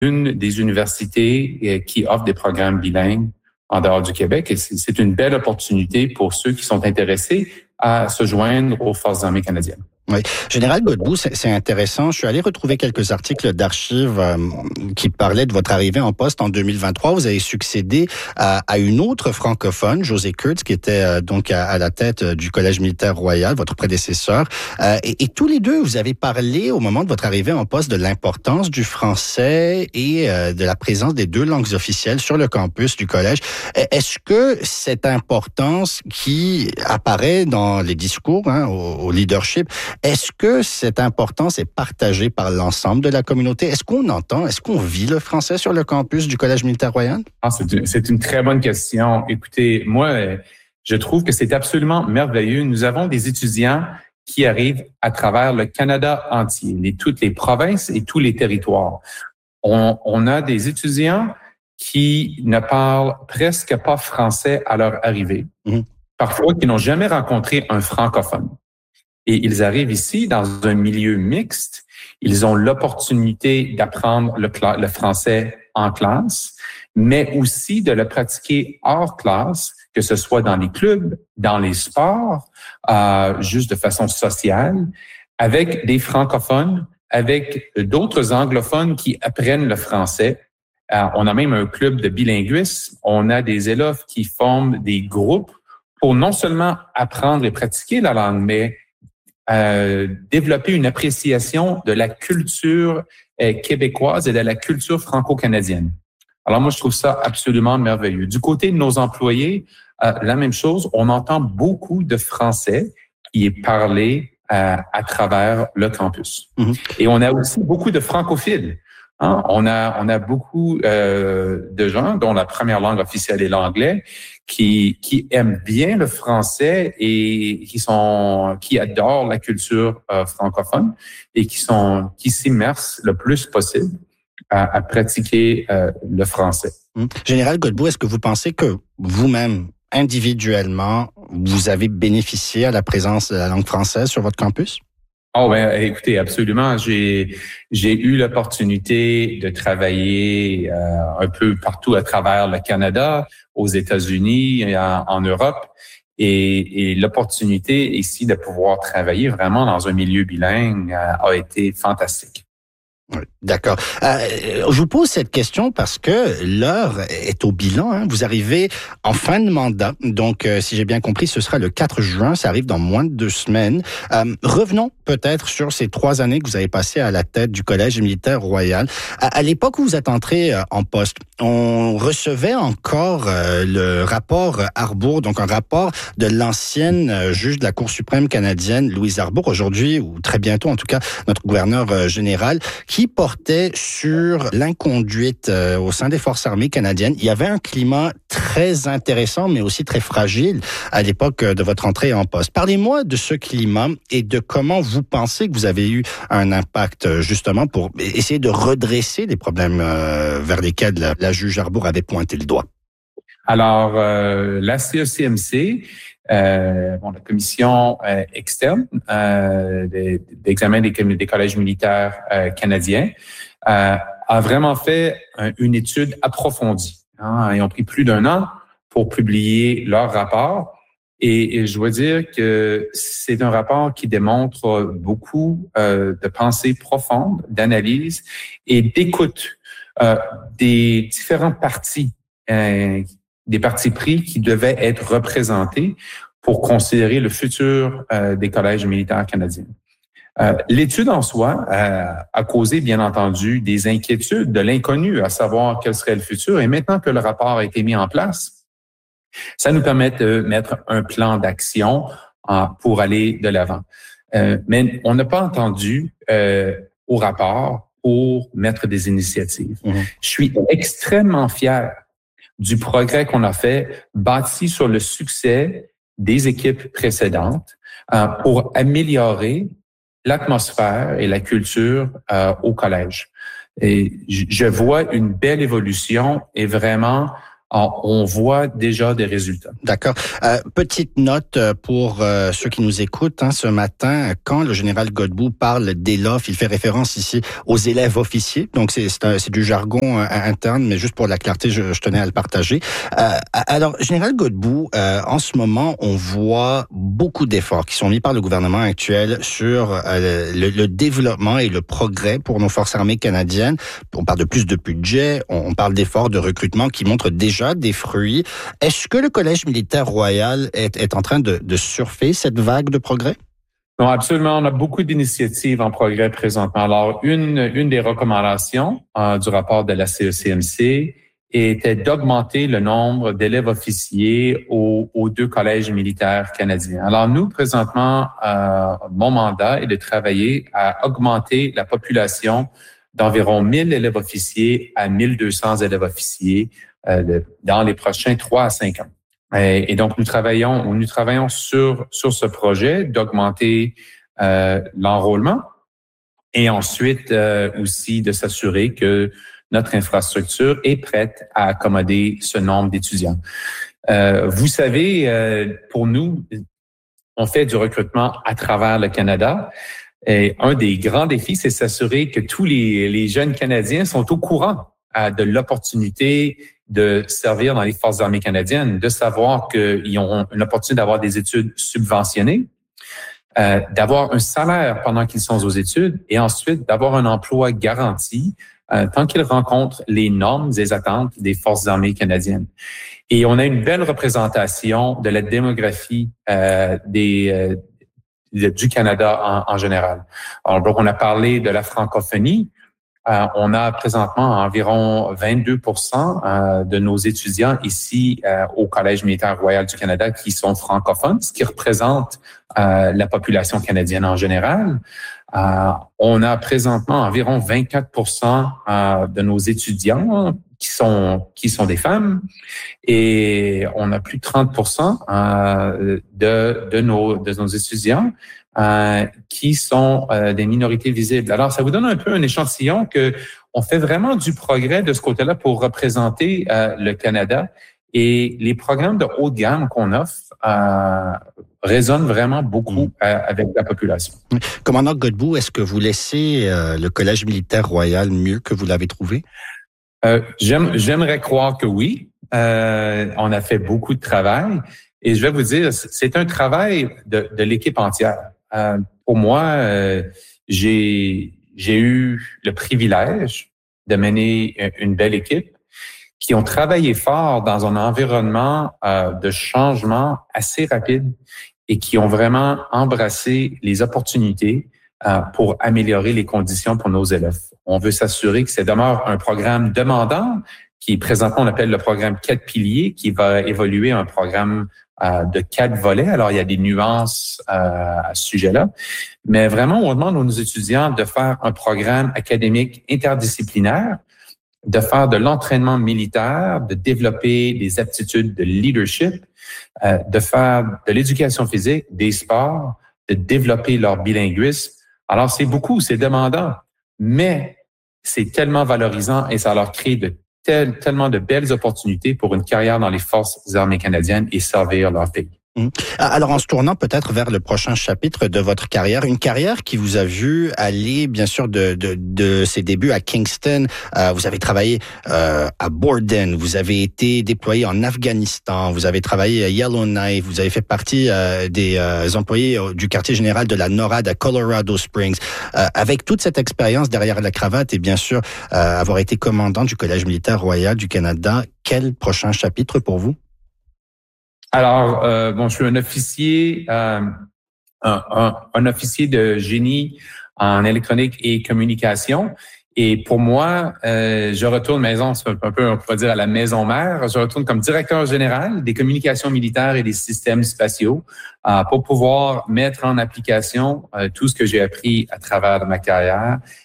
une des universités qui offre des programmes bilingues en dehors du Québec. Et c'est une belle opportunité pour ceux qui sont intéressés à se joindre aux Forces armées canadiennes. Oui. Général Godbout, c'est intéressant. Je suis allé retrouver quelques articles d'archives qui parlaient de votre arrivée en poste en 2023. Vous avez succédé à une autre francophone, José Kurtz, qui était donc à la tête du Collège militaire royal, votre prédécesseur. Et tous les deux, vous avez parlé au moment de votre arrivée en poste de l'importance du français et de la présence des deux langues officielles sur le campus du collège. Est-ce que cette importance qui apparaît dans les discours au leadership, est-ce que cette importance est partagée par l'ensemble de la communauté? Est-ce qu'on vit le français sur le campus du Collège militaire royal? C'est une très bonne question. Écoutez, moi, je trouve que c'est absolument merveilleux. Nous avons des étudiants qui arrivent à travers le Canada entier, toutes les provinces et tous les territoires. On a des étudiants qui ne parlent presque pas français à leur arrivée, parfois qui n'ont jamais rencontré un francophone. Et ils arrivent ici dans un milieu mixte. Ils ont l'opportunité d'apprendre le français en classe, mais aussi de le pratiquer hors classe, que ce soit dans les clubs, dans les sports, juste de façon sociale, avec des francophones, avec d'autres anglophones qui apprennent le français. On a même un club de bilinguisme. On a des élèves qui forment des groupes pour non seulement apprendre et pratiquer la langue, mais développer une appréciation de la culture québécoise et de la culture franco-canadienne. Alors moi, je trouve ça absolument merveilleux. Du côté de nos employés, la même chose, on entend beaucoup de français qui est parlé à travers le campus. Et on a aussi beaucoup de francophiles. On a beaucoup de gens dont la première langue officielle est l'anglais, qui aiment bien le français et qui adorent la culture francophone et qui s'immersent le plus possible à pratiquer le français. Général Godbout, est-ce que vous pensez que vous-même, individuellement, vous avez bénéficié à la présence de la langue française sur votre campus? Oh ben, écoutez, absolument. J'ai eu l'opportunité de travailler un peu partout à travers le Canada, aux États-Unis, en Europe, et l'opportunité ici de pouvoir travailler vraiment dans un milieu bilingue a été fantastique. Oui, d'accord. Je vous pose cette question parce que l'heure est au bilan. Vous arrivez en fin de mandat. Donc, si j'ai bien compris, ce sera le 4 juin. Ça arrive dans moins de 2 semaines. Revenons peut-être sur ces 3 années que vous avez passées à la tête du Collège militaire royal. À l'époque où vous êtes entré en poste, on recevait encore le rapport Arbour, donc un rapport de l'ancienne juge de la Cour suprême canadienne, Louise Arbour, aujourd'hui, ou très bientôt en tout cas, notre gouverneur général, qui portait sur l'inconduite au sein des Forces armées canadiennes. Il y avait un climat très intéressant, mais aussi très fragile à l'époque de votre entrée en poste. Parlez-moi de ce climat et de comment vous pensez que vous avez eu un impact justement pour essayer de redresser les problèmes vers lesquels la juge Arbour avait pointé le doigt. Alors, la CECMC, la commission externe d'examen des collèges militaires canadiens, a vraiment fait une étude approfondie. Ils ont pris plus d'1 an pour publier leur rapport. Et je dois dire que c'est un rapport qui démontre beaucoup de pensée profonde, d'analyse et d'écoute des différents partis, des partis pris qui devaient être représentés pour considérer le futur des collèges militaires canadiens. L'étude en soi a causé, bien entendu, des inquiétudes, de l'inconnu, à savoir quel serait le futur. Et maintenant que le rapport a été mis en place, ça nous permet de mettre un plan d'action pour aller de l'avant. Mais on n'a pas entendu au rapport pour mettre des initiatives. Je suis extrêmement fier du progrès qu'on a fait, bâti sur le succès des équipes précédentes pour améliorer l'atmosphère et la culture au collège. Et je vois une belle évolution et vraiment, on voit déjà des résultats. D'accord. Petite note pour ceux qui nous écoutent ce matin. Quand le général Godbout parle d'ELOF, il fait référence ici aux élèves officiers. Donc, c'est du jargon interne, mais juste pour la clarté, je tenais à le partager. Alors, général Godbout, en ce moment, on voit beaucoup d'efforts qui sont mis par le gouvernement actuel sur le développement et le progrès pour nos forces armées canadiennes. On parle de plus de budget, on parle d'efforts de recrutement qui montrent déjà des fruits. Est-ce que le Collège militaire royal est en train de surfer cette vague de progrès? Non, absolument. On a beaucoup d'initiatives en progrès présentement. Alors, une des recommandations du rapport de la CECMC était d'augmenter le nombre d'élèves officiers aux 2 collèges militaires canadiens. Alors, nous, présentement, mon mandat est de travailler à augmenter la population d'environ 1000 élèves officiers à 1200 élèves officiers dans les prochains 3 à 5 ans. Et donc, nous travaillons sur ce projet d'augmenter l'enrôlement et ensuite aussi de s'assurer que notre infrastructure est prête à accommoder ce nombre d'étudiants. Vous savez, pour nous, on fait du recrutement à travers le Canada. Et un des grands défis, c'est s'assurer que tous les jeunes Canadiens sont au courant de l'opportunité de servir dans les Forces armées canadiennes, de savoir qu'ils auront une opportunité d'avoir des études subventionnées, d'avoir un salaire pendant qu'ils sont aux études et ensuite d'avoir un emploi garanti tant qu'ils rencontrent les normes et les attentes des Forces armées canadiennes. Et on a une belle représentation de la démographie du Canada en général. Alors, donc, on a parlé de la francophonie. On a présentement environ 22% de nos étudiants ici au Collège militaire royal du Canada qui sont francophones, ce qui représente la population canadienne en général. On a présentement environ 24% de nos étudiants qui sont des femmes et on a plus de 30% de nos étudiants qui sont des minorités visibles. Alors, ça vous donne un peu un échantillon que on fait vraiment du progrès de ce côté-là pour représenter le Canada et les programmes de haut de gamme qu'on offre résonnent vraiment beaucoup avec la population. Commandant Godbout, est-ce que vous laissez le Collège militaire royal mieux que vous l'avez trouvé? J'aimerais croire que oui. On a fait beaucoup de travail et je vais vous dire, c'est un travail de l'équipe entière. Pour moi, j'ai eu le privilège de mener une belle équipe qui ont travaillé fort dans un environnement de changement assez rapide et qui ont vraiment embrassé les opportunités pour améliorer les conditions pour nos élèves. On veut s'assurer que ça demeure un programme demandant qui présentement on appelle le programme 4 piliers, qui va évoluer un programme de 4 volets. Alors, il y a des nuances à ce sujet-là. Mais vraiment, on demande à nos étudiants de faire un programme académique interdisciplinaire, de faire de l'entraînement militaire, de développer des aptitudes de leadership, de faire de l'éducation physique, des sports, de développer leur bilinguisme. Alors, c'est beaucoup, c'est demandant, mais c'est tellement valorisant et ça leur crée tellement de belles opportunités pour une carrière dans les Forces armées canadiennes et servir leur pays. Alors, en se tournant peut-être vers le prochain chapitre de votre carrière, une carrière qui vous a vu aller, bien sûr, de ses débuts à Kingston. Vous avez travaillé à Borden, vous avez été déployé en Afghanistan, vous avez travaillé à Yellowknife, vous avez fait partie des employés du quartier général de la NORAD à Colorado Springs. Avec toute cette expérience derrière la cravate et bien sûr avoir été commandant du Collège militaire royal du Canada, quel prochain chapitre pour vous? Alors, je suis un officier, un officier de génie en électronique et communication. Et pour moi, je retourne maison, c'est un peu, on pourrait dire, à la maison mère. Je retourne comme directeur général des communications militaires et des systèmes spatiaux pour pouvoir mettre en application tout ce que j'ai appris à travers ma carrière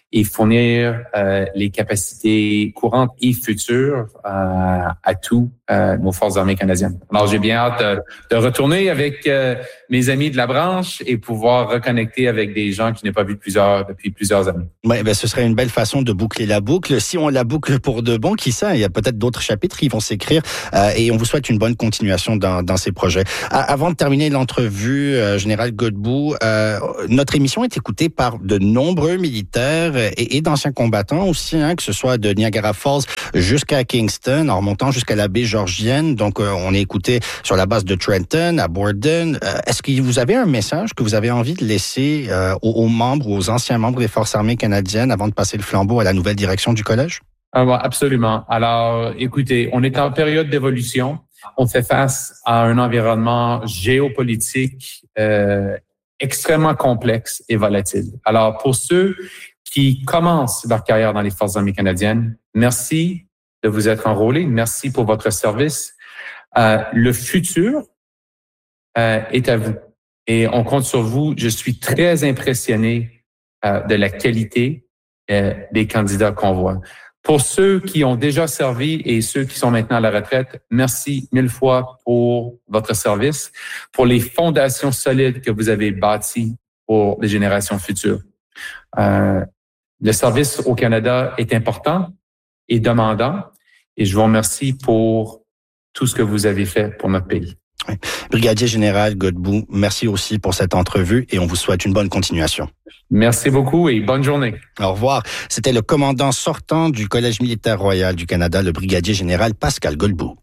et fournir les capacités courantes et futures à tous nos forces armées canadiennes. Alors, j'ai bien hâte de retourner avec mes amis de la branche et pouvoir reconnecter avec des gens que je n'ai pas vus depuis plusieurs années. Ouais, ben ce serait une belle façon de boucler la boucle. Si on la boucle pour de bon, qui sait, il y a peut-être d'autres chapitres qui vont s'écrire et on vous souhaite une bonne continuation dans ces projets. Avant de terminer l'entrevue, Général Godbout, notre émission est écoutée par de nombreux militaires et d'anciens combattants aussi, que ce soit de Niagara Falls jusqu'à Kingston, en remontant jusqu'à la baie Georgienne. Donc, on est écouté sur la base de Trenton, à Borden. Est-ce que vous avez un message que vous avez envie de laisser aux membres, aux anciens membres des Forces armées canadiennes avant de passer le flambeau à la nouvelle direction du collège? Absolument. Alors, écoutez, on est en période d'évolution. On fait face à un environnement géopolitique extrêmement complexe et volatile. Alors, pour ceux qui commencent leur carrière dans les Forces armées canadiennes, merci de vous être enrôlés. Merci pour votre service. Le futur est à vous et on compte sur vous. Je suis très impressionné de la qualité des candidats qu'on voit. Pour ceux qui ont déjà servi et ceux qui sont maintenant à la retraite, merci 1000 fois pour votre service, pour les fondations solides que vous avez bâties pour les générations futures. Le service au Canada est important et demandant et je vous remercie pour tout ce que vous avez fait pour notre pays. Oui. Brigadier général Godbout, merci aussi pour cette entrevue et on vous souhaite une bonne continuation. Merci beaucoup et bonne journée. Au revoir. C'était le commandant sortant du Collège militaire royal du Canada, le brigadier général Pascal Godbout.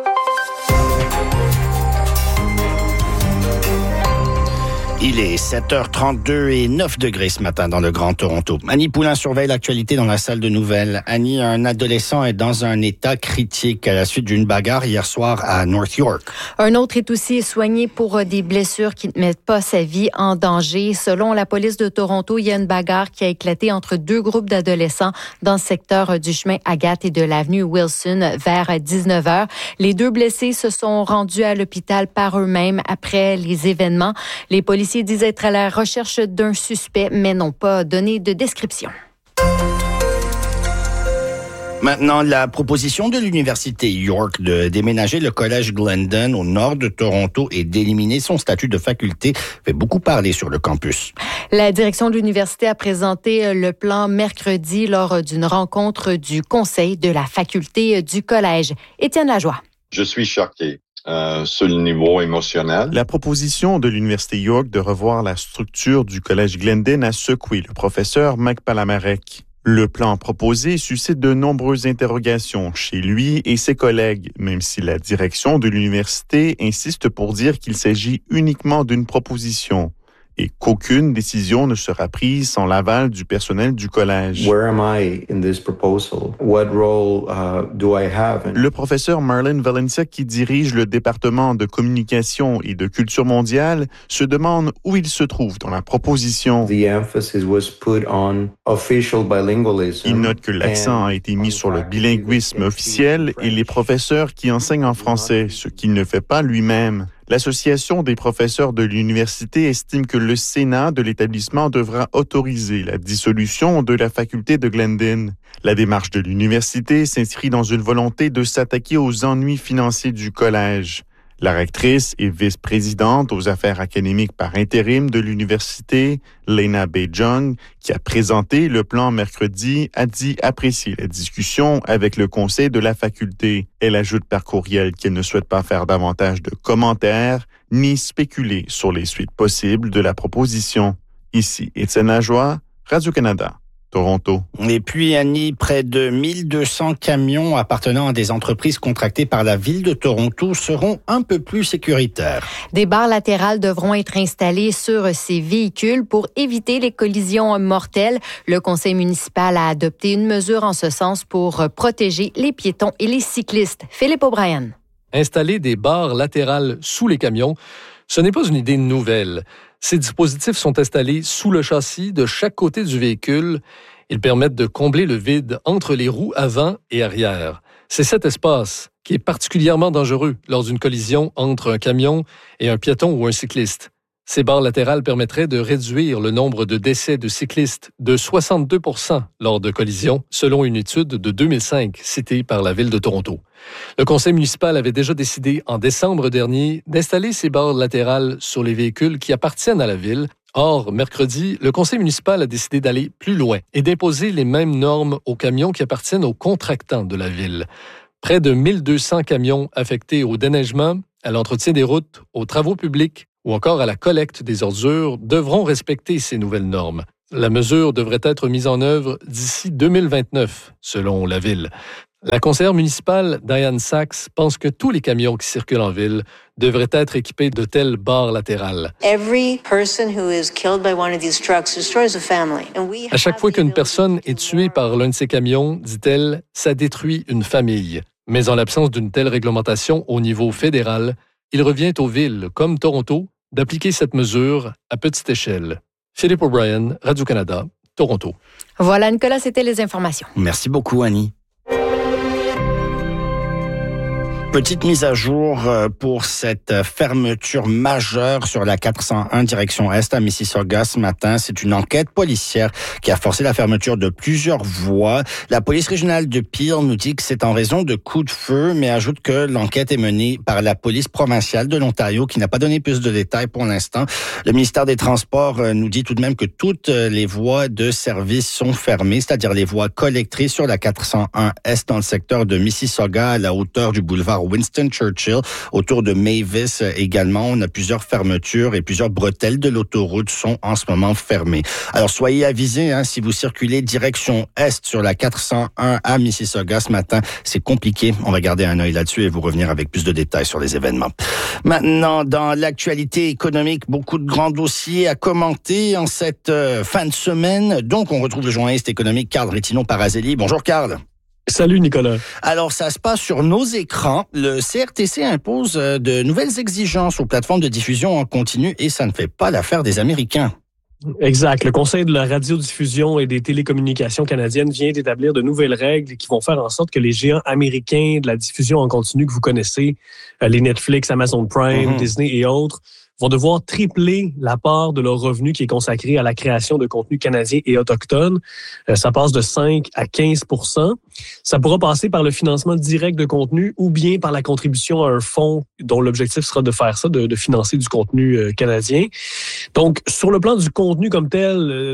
Il est 7h32 et 9 degrés ce matin dans le Grand Toronto. Annie Poulain surveille l'actualité dans la salle de nouvelles. Annie, un adolescent est dans un état critique à la suite d'une bagarre hier soir à North York. Un autre est aussi soigné pour des blessures qui ne mettent pas sa vie en danger. Selon la police de Toronto, il y a une bagarre qui a éclaté entre deux groupes d'adolescents dans le secteur du chemin Agathe et de l'avenue Wilson vers 19h. Les deux blessés se sont rendus à l'hôpital par eux-mêmes après les événements. Les policiers disent être à la recherche d'un suspect, mais n'ont pas donné de description. Maintenant, la proposition de l'Université York de déménager le collège Glendon au nord de Toronto et d'éliminer son statut de faculté fait beaucoup parler sur le campus. La direction de l'université a présenté le plan mercredi lors d'une rencontre du conseil de la faculté du collège. Étienne Lajoie. Je suis choqué. Sur le niveau émotionnel. La proposition de l'Université York de revoir la structure du collège Glendon a secoué le professeur Mike Palamarek. Le plan proposé suscite de nombreuses interrogations chez lui et ses collègues, même si la direction de l'université insiste pour dire qu'il s'agit uniquement d'une proposition et qu'aucune décision ne sera prise sans l'aval du personnel du collège. Where am I in this proposal? What role do I have? Le professeur Marlon Valencia, qui dirige le département de communication et de culture mondiale, se demande où il se trouve dans la proposition. The emphasis was put on official bilingualism. Il note que l'accent a été mis sur le bilinguisme officiel et les professeurs qui enseignent en français, ce qu'il ne fait pas lui-même. L'Association des professeurs de l'université estime que le Sénat de l'établissement devra autoriser la dissolution de la faculté de Glendon. La démarche de l'université s'inscrit dans une volonté de s'attaquer aux ennuis financiers du collège. La rectrice et vice-présidente aux affaires académiques par intérim de l'université, Lena Bejong, qui a présenté le plan mercredi, a dit apprécier la discussion avec le conseil de la faculté. Elle ajoute par courriel qu'elle ne souhaite pas faire davantage de commentaires ni spéculer sur les suites possibles de la proposition. Ici, Étienne Lajoie, Radio-Canada. Toronto. Et puis, Annie, près de 1200 camions appartenant à des entreprises contractées par la ville de Toronto seront un peu plus sécuritaires. Des barres latérales devront être installées sur ces véhicules pour éviter les collisions mortelles. Le conseil municipal a adopté une mesure en ce sens pour protéger les piétons et les cyclistes. Philippe O'Brien. Installer des barres latérales sous les camions, ce n'est pas une idée nouvelle. Ces dispositifs sont installés sous le châssis de chaque côté du véhicule. Ils permettent de combler le vide entre les roues avant et arrière. C'est cet espace qui est particulièrement dangereux lors d'une collision entre un camion et un piéton ou un cycliste. Ces barres latérales permettraient de réduire le nombre de décès de cyclistes de 62 % lors de collisions, selon une étude de 2005 citée par la Ville de Toronto. Le conseil municipal avait déjà décidé en décembre dernier d'installer ces barres latérales sur les véhicules qui appartiennent à la Ville. Or, mercredi, le conseil municipal a décidé d'aller plus loin et d'imposer les mêmes normes aux camions qui appartiennent aux contractants de la Ville. Près de 1200 camions affectés au déneigement, à l'entretien des routes, aux travaux publics ou encore à la collecte des ordures devront respecter ces nouvelles normes. La mesure devrait être mise en œuvre d'ici 2029, selon la Ville. La conseillère municipale, Diane Sachs, pense que tous les camions qui circulent en ville devraient être équipés de telles barres latérales. À chaque fois qu'une personne est tuée par l'un de ces camions, dit-elle, ça détruit une famille. Mais en l'absence d'une telle réglementation au niveau fédéral, il revient aux villes, comme Toronto, d'appliquer cette mesure à petite échelle. Philippe O'Brien, Radio-Canada, Toronto. Voilà, Nicolas, c'était les informations. Merci beaucoup, Annie. Petite mise à jour pour cette fermeture majeure sur la 401 direction Est à Mississauga ce matin. C'est une enquête policière qui a forcé la fermeture de plusieurs voies. La police régionale de Peel nous dit que c'est en raison de coups de feu, mais ajoute que l'enquête est menée par la police provinciale de l'Ontario qui n'a pas donné plus de détails pour l'instant. Le ministère des Transports nous dit tout de même que toutes les voies de service sont fermées, c'est-à-dire les voies collectrices sur la 401 Est dans le secteur de Mississauga à la hauteur du boulevard Winston Churchill, autour de Mavis également. On a plusieurs fermetures et plusieurs bretelles de l'autoroute sont en ce moment fermées. Alors soyez avisés, si vous circulez direction Est sur la 401 à Mississauga ce matin, c'est compliqué. On va garder un œil là-dessus et vous revenir avec plus de détails sur les événements. Maintenant, dans l'actualité économique, beaucoup de grands dossiers à commenter en cette fin de semaine. Donc, on retrouve le journaliste économique Carl Rétino-Parazelli. Bonjour Carl. Salut Nicolas. Alors, ça se passe sur nos écrans. Le CRTC impose de nouvelles exigences aux plateformes de diffusion en continu et ça ne fait pas l'affaire des Américains. Exact. Le Conseil de la radiodiffusion et des télécommunications canadiennes vient d'établir de nouvelles règles qui vont faire en sorte que les géants américains de la diffusion en continu que vous connaissez, les Netflix, Amazon Prime, Disney et autres, vont devoir tripler la part de leur revenu qui est consacré à la création de contenu canadien et autochtone. Ça passe de 5 à 15 %. Ça pourra passer par le financement direct de contenu ou bien par la contribution à un fonds dont l'objectif sera de faire ça, de financer du contenu canadien. Donc, sur le plan du contenu comme tel,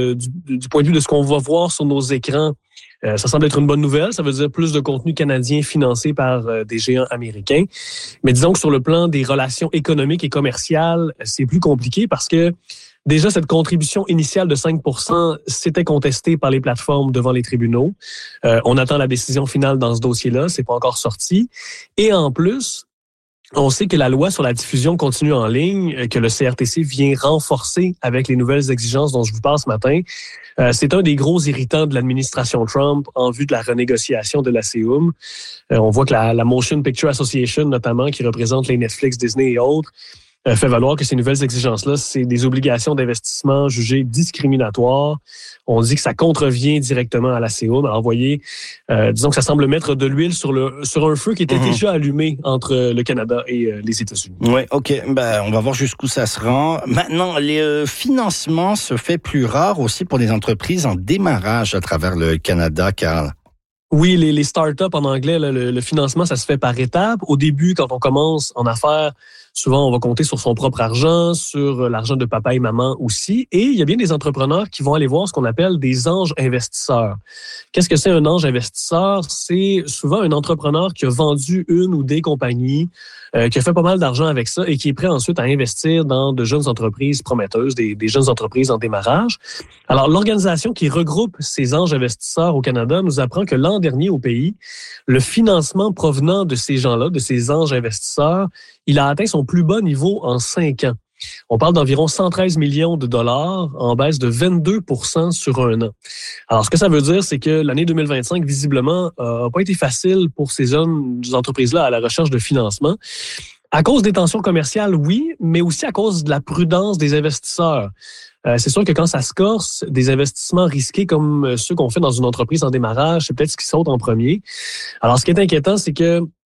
du point de vue de ce qu'on va voir sur nos écrans, ça semble être une bonne nouvelle. Ça veut dire plus de contenu canadien financé par des géants américains. Mais disons que sur le plan des relations économiques et commerciales, c'est plus compliqué parce que déjà, cette contribution initiale de 5 % c'était contesté par les plateformes devant les tribunaux. On attend la décision finale dans ce dossier-là. C'est pas encore sorti. Et en plus, on sait que la loi sur la diffusion continue en ligne, que le CRTC vient renforcer avec les nouvelles exigences dont je vous parle ce matin, c'est un des gros irritants de l'administration Trump en vue de la renégociation de la CEUM. On voit que la Motion Picture Association, notamment, qui représente les Netflix, Disney et autres, fait valoir que ces nouvelles exigences-là, c'est des obligations d'investissement jugées discriminatoires. On dit que ça contrevient directement à la CEUM. Alors, vous voyez, disons que ça semble mettre de l'huile sur un feu qui était déjà allumé entre le Canada et les États-Unis. Oui, OK. On va voir jusqu'où ça se rend. Maintenant, les financements se fait plus rare aussi pour les entreprises en démarrage à travers le Canada, Carl. Oui, les startups en anglais, le financement, ça se fait par étapes. Au début, quand on commence en affaires, souvent, on va compter sur son propre argent, sur l'argent de papa et maman aussi. Et il y a bien des entrepreneurs qui vont aller voir ce qu'on appelle des anges investisseurs. Qu'est-ce que c'est un ange investisseur? C'est souvent un entrepreneur qui a vendu une ou des compagnies, qui a fait pas mal d'argent avec ça et qui est prêt ensuite à investir dans de jeunes entreprises prometteuses, des jeunes entreprises en démarrage. Alors, l'organisation qui regroupe ces anges investisseurs au Canada nous apprend que l'an dernier au pays, le financement provenant de ces gens-là, de ces anges investisseurs, il a atteint son plus bas niveau en 5 ans. On parle d'environ 113 millions de dollars en baisse de 22 % sur un an. Alors, ce que ça veut dire, c'est que l'année 2025, visiblement, n'a pas été facile pour ces jeunes entreprises-là à la recherche de financement. À cause des tensions commerciales, oui, mais aussi à cause de la prudence des investisseurs. C'est sûr que quand ça se corse, des investissements risqués comme ceux qu'on fait dans une entreprise en démarrage, c'est peut-être ce qui saute en premier. Alors, ce qui est inquiétant, c'est que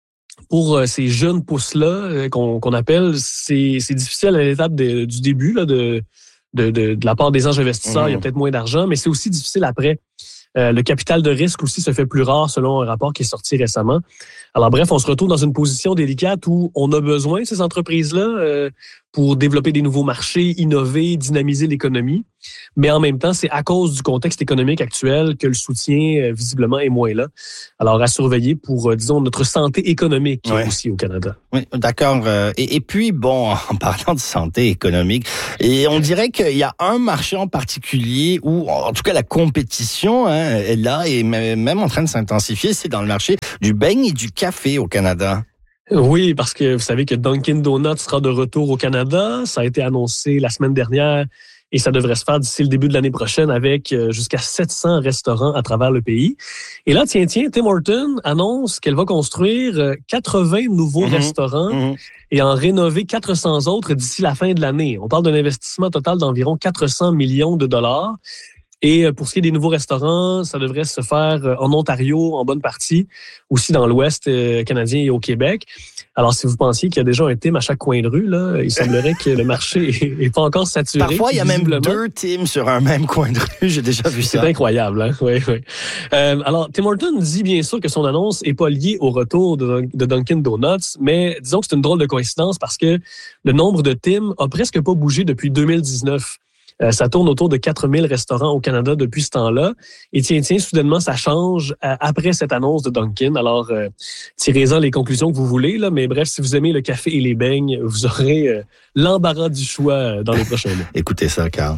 pour ces jeunes pousses-là qu'on appelle, c'est difficile à l'étape du début là, de la part des anges investisseurs. Il y a peut-être moins d'argent, mais c'est aussi difficile après. Le capital de risque aussi se fait plus rare selon un rapport qui est sorti récemment. Alors bref, on se retrouve dans une position délicate où on a besoin de ces entreprises-là pour développer des nouveaux marchés, innover, dynamiser l'économie. Mais en même temps, c'est à cause du contexte économique actuel que le soutien, visiblement, est moins là. Alors, à surveiller pour, disons, notre santé économique aussi au Canada. Oui, d'accord. Et puis, bon, en parlant de santé économique, et on dirait qu'il y a un marché en particulier où, en tout cas, la compétition est là et même en train de s'intensifier, c'est dans le marché du beigne et du café au Canada. Oui, parce que vous savez que Dunkin' Donuts sera de retour au Canada. Ça a été annoncé la semaine dernière et ça devrait se faire d'ici le début de l'année prochaine avec jusqu'à 700 restaurants à travers le pays. Et là, tiens, Tim Hortons annonce qu'elle va construire 80 nouveaux restaurants et en rénover 400 autres d'ici la fin de l'année. On parle d'un investissement total d'environ 400 millions de dollars. Et pour ce qui est des nouveaux restaurants, ça devrait se faire en Ontario, en bonne partie, aussi dans l'Ouest canadien et au Québec. Alors, si vous pensiez qu'il y a déjà un Tim à chaque coin de rue, là, il semblerait que le marché n'est pas encore saturé. Parfois, il y a même 2 Tim sur un même coin de rue. J'ai déjà vu ça. C'est incroyable, hein? Oui. Alors, Tim Hortons dit bien sûr que son annonce n'est pas liée au retour de Dunkin' Donuts, mais disons que c'est une drôle de coïncidence parce que le nombre de Tim a presque pas bougé depuis 2019. Ça tourne autour de 4000 restaurants au Canada depuis ce temps-là. Et tiens, soudainement, ça change après cette annonce de Dunkin'. Alors, tirez-en les conclusions que vous voulez, là. Mais bref, si vous aimez le café et les beignes, vous aurez l'embarras du choix dans les prochains mois. Écoutez ça, Carl.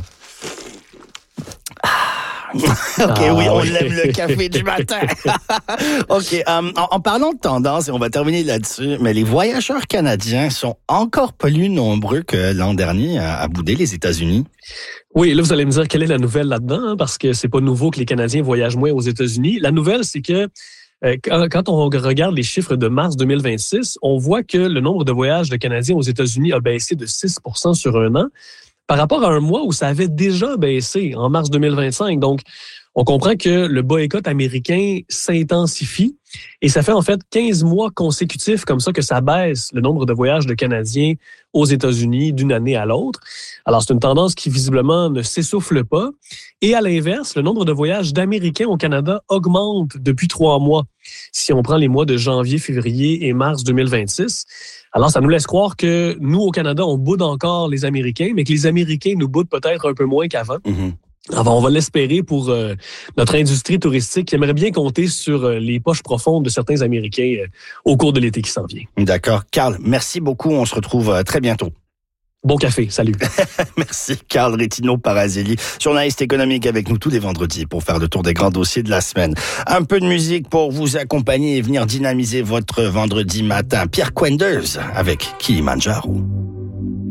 Oui, on l'aime le café du matin. OK, en parlant de tendance, et on va terminer là-dessus, mais les voyageurs canadiens sont encore plus nombreux que l'an dernier à bouder les États-Unis. Oui, là, vous allez me dire quelle est la nouvelle là-dedans, hein, parce que c'est pas nouveau que les Canadiens voyagent moins aux États-Unis. La nouvelle, c'est que quand on regarde les chiffres de mars 2026, on voit que le nombre de voyages de Canadiens aux États-Unis a baissé de 6% sur un an, par rapport à un mois où ça avait déjà baissé en mars 2025. Donc, on comprend que le boycott américain s'intensifie et ça fait en fait 15 mois consécutifs comme ça que ça baisse le nombre de voyages de Canadiens aux États-Unis d'une année à l'autre. Alors, c'est une tendance qui visiblement ne s'essouffle pas. Et à l'inverse, le nombre de voyages d'Américains au Canada augmente depuis 3 mois. Si on prend les mois de janvier, février et mars 2026, alors ça nous laisse croire que nous, au Canada, on boude encore les Américains, mais que les Américains nous boudent peut-être un peu moins qu'avant. Alors, on va l'espérer pour notre industrie touristique qui aimerait bien compter sur les poches profondes de certains Américains au cours de l'été qui s'en vient. D'accord. Carl, merci beaucoup. On se retrouve très bientôt. Bon café. Salut. Merci, Carl Retino-Parazelli, journaliste économique avec nous tous les vendredis pour faire le tour des grands dossiers de la semaine. Un peu de musique pour vous accompagner et venir dynamiser votre vendredi matin. Pierre Quenders avec Kilimanjaro.